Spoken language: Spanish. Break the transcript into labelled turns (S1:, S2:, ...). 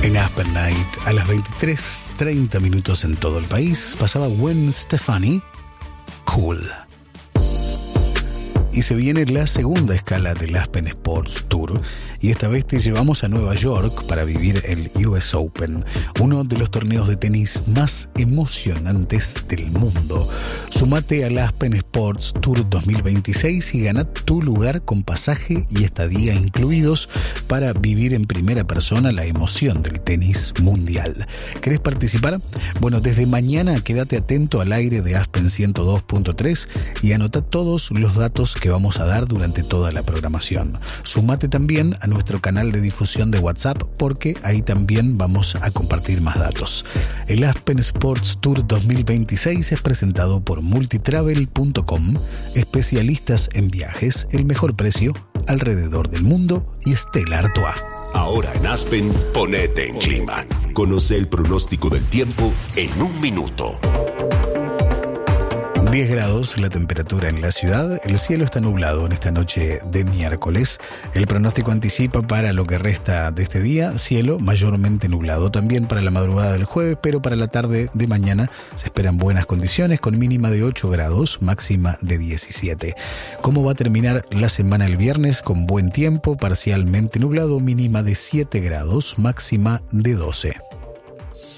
S1: En Aspen Night, a las 23:30 minutos en todo el país, pasaba Gwen Stefani, Cool. Y se viene la segunda escala del Aspen Sports Tour, y esta vez te llevamos a Nueva York para vivir el US Open, uno de los torneos de tenis más emocionantes del mundo. Sumate al Aspen Sports Tour 2026 y gana tu lugar con pasaje y estadía incluidos para vivir en primera persona la emoción del tenis mundial. ¿Querés participar? Bueno, desde mañana quédate atento al aire de Aspen 102.3 y anota todos los datos que vamos a dar durante toda la programación. Sumate también a nuestro canal de difusión de WhatsApp porque ahí también vamos a compartir más datos. El Aspen Sports Tour 2026 es presentado por multitravel.com, especialistas en viajes, el mejor precio alrededor del mundo, y Stella Artois.
S2: Ahora en Aspen, ponete en clima. Conoce el pronóstico del tiempo en un minuto.
S1: 10 grados la temperatura en la ciudad, el cielo está nublado en esta noche de miércoles. El pronóstico anticipa para lo que resta de este día, cielo mayormente nublado. También para la madrugada del jueves, pero para la tarde de mañana se esperan buenas condiciones con mínima de 8 grados, máxima de 17. ¿Cómo va a terminar la semana el viernes? Con buen tiempo, parcialmente nublado, mínima de 7 grados, máxima de 12.